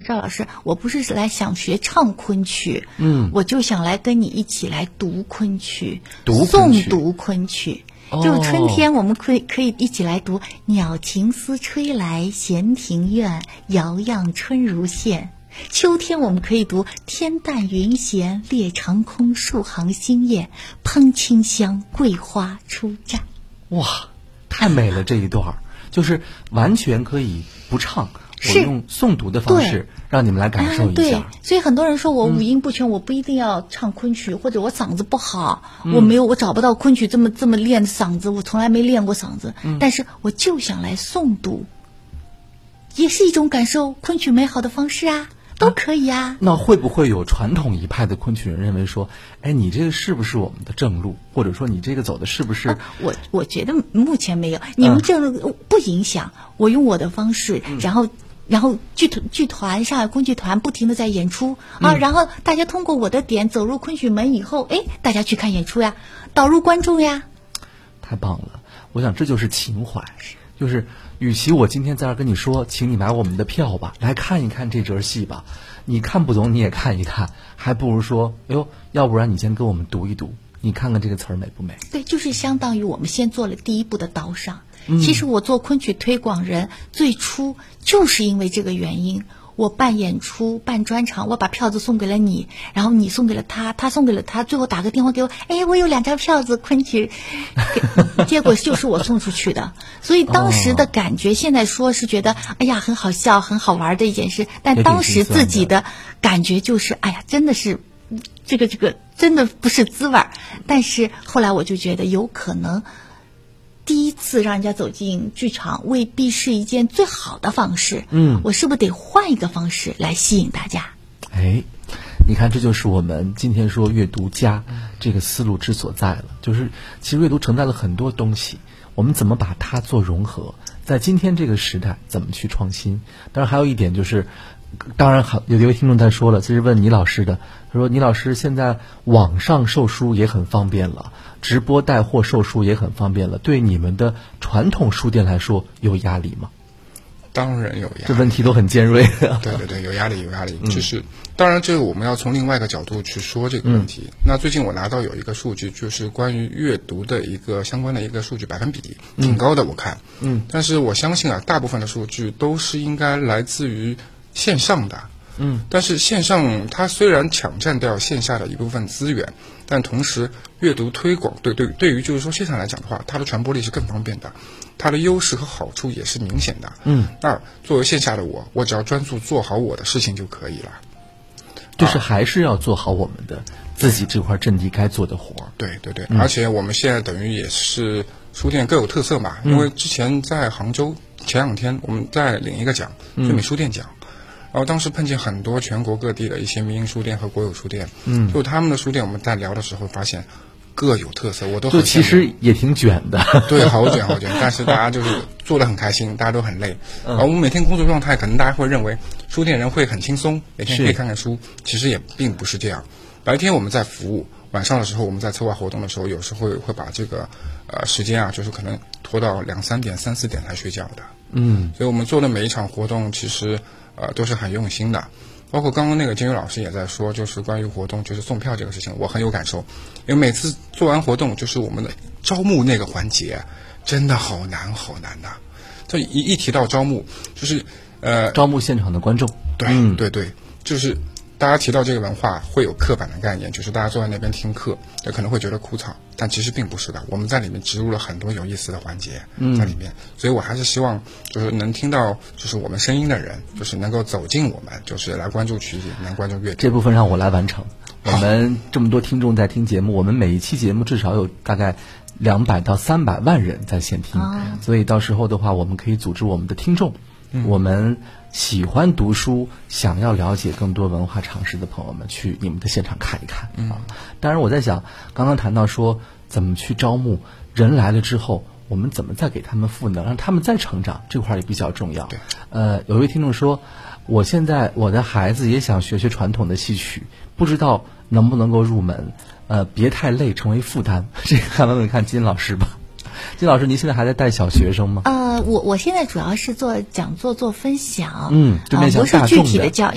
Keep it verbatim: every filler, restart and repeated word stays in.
赵老师，我不是来想学唱昆曲， 嗯， 我就想来跟你一起来读昆曲， 读昆曲诵读昆曲。就春天，我们可以可以一起来读“鸟情丝吹来闲庭院，摇漾春如线”。秋天，我们可以读“天淡云闲，猎长空，数行星夜，烹清香，桂花初绽”。 哇，太美了！这一段就是完全可以不唱，我用诵读的方式让你们来感受一下。 对，所以很多人说我五音不全，嗯、我不一定要唱昆曲，或者我嗓子不好，嗯、我没有，我找不到昆曲这么这么练的嗓子，我从来没练过嗓子，嗯、但是我就想来诵读，也是一种感受昆曲美好的方式啊。都可以啊。 那会不会有传统一派的昆曲人认为说，哎，你这个是不是我们的正路，或者说你这个走的是不是？ 啊、我我觉得目前没有，你们正路不影响。嗯、我用我的方式， 嗯、 然后然后剧团剧团上海昆剧团不停的在演出、嗯、啊，然后大家通过我的点走入昆曲门以后，哎，大家去看演出呀，导入观众呀。 太棒了，我想这就是情怀。就是与其我今天在这儿跟你说请你买我们的票吧，来看一看这折戏吧，你看不懂你也看一看，还不如说哎呦，要不然你先跟我们读一读，你看看这个词儿美不美。 对，就是相当于我们先做了第一步的导赏、嗯、其实我做昆曲推广人最初就是因为这个原因，我办演出办专场，我把票子送给了你，然后你送给了他，他送给了他，最后打个电话给我，哎，我有两张票子昆曲，结果就是我送出去的。所以当时的感觉、哦、现在说是觉得哎呀很好笑很好玩的一件事，但当时自己的感觉就是哎呀真的是这个这个真的不是滋味。但是后来我就觉得有可能第一次让人家走进剧场未必是一件最好的方式，嗯，我是不是得换一个方式来吸引大家？ 哎，你看，这就是我们今天说阅读家这个思路之所在了。就是其实阅读承载了很多东西，我们怎么把它做融合，在今天这个时代怎么去创新？当然还有一点就是，当然好，有一位听众在说了，这是问倪老师的，他说倪老师现在网上售书也很方便了，直播带货售书也很方便了，对你们的传统书店来说有压力吗？ 当然有压力， 这问题都很尖锐。 对对对，有压力有压力、嗯、就是当然这个我们要从另外一个角度去说这个问题、嗯、那最近我拿到有一个数据，就是关于阅读的一个相关的一个数据，百分比挺高的、嗯、我看嗯，但是我相信啊，大部分的数据都是应该来自于线上的，嗯，但是线上它虽然抢占掉线下的一部分资源，但同时阅读推广对对对于就是说线上来讲的话，它的传播力是更方便的，它的优势和好处也是明显的，嗯，那作为线下的我，我只要专注做好我的事情就可以了， 就是还是要做好我们的、啊、自己这块阵地该做的活。 对对对、嗯，而且我们现在等于也是书店各有特色嘛、嗯，因为之前在杭州前两天我们在领一个奖，最美书店奖。嗯，然后当时碰见很多全国各地的一些民营书店和国有书店，嗯，就他们的书店，我们在聊的时候发现各有特色，我都很就其实也挺卷的， 对，好卷好卷，但是大家就是做得很开心，大家都很累。嗯、然后我们每天工作状态，可能大家会认为书店人会很轻松，每天可以看看书，其实也并不是这样。白天我们在服务，晚上的时候我们在策划活动的时候，有时候会会把这个呃时间啊，就是可能拖到两三点、三四点才睡觉的。嗯，所以我们做的每一场活动，其实。呃，都是很用心的，包括刚刚那个金宇老师也在说，就是关于活动，就是送票这个事情，我很有感受，因为每次做完活动，就是我们的招募那个环节，真的好难好难呐、啊。这一一提到招募，就是呃， 招募现场的观众， 对、嗯、对对，就是大家提到这个文化，会有刻板的概念，就是大家坐在那边听课，也可能会觉得枯燥，但其实并不是的，我们在里面植入了很多有意思的环节在里面、嗯、所以我还是希望就是能听到就是我们声音的人，就是能够走进我们，就是来关注曲艺，能关注阅读。 这部分让我来完成。我们这么多听众在听节目，我们每一期节目至少有大概两百到三百万人在线听、哦、所以到时候的话，我们可以组织我们的听众、嗯、我们喜欢读书想要了解更多文化常识的朋友们去你们的现场看一看、嗯、啊。当然我在想刚刚谈到说怎么去招募人来了之后，我们怎么再给他们赋能，让他们再成长，这块也比较重要。呃，有一位听众说，我现在我的孩子也想学学传统的戏曲，不知道能不能够入门，呃，别太累成为负担。这个看问问看金老师吧。金老师，您现在还在带小学生吗？ 呃，我我现在主要是做讲座做分享， 嗯，就面向大众的、 呃、不是具体的教。